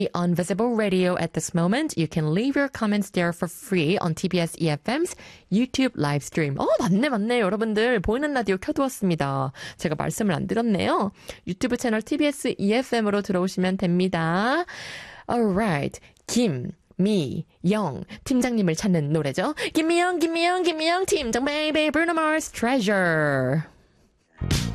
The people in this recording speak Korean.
on Visible Radio at this moment. You can leave your comments there for free on TBS EFM's YouTube live stream. 맞네. 여러분들 보이는 라디오 켜두었습니다. 제가 말씀을 안 드렸네요. 유튜브 채널 TBS EFM으로 들어오시면 됩니다. Alright. 김미영 팀장님을 찾는 노래죠. 김미영 팀장 baby Bruno Mars Treasure.